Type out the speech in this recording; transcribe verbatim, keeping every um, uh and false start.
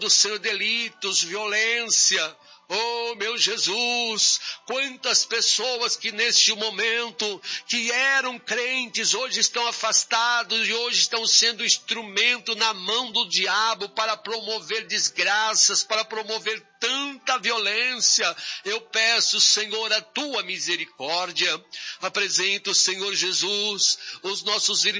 Senhor, delitos, violência. Oh, meu Jesus, quantas pessoas que neste momento, que eram crentes, hoje estão afastados e hoje estão sendo instrumento na mão do diabo para promover desgraças, para promover tanta violência. Eu peço, Senhor, a tua misericórdia. Apresento, Senhor Jesus, os nossos irmãos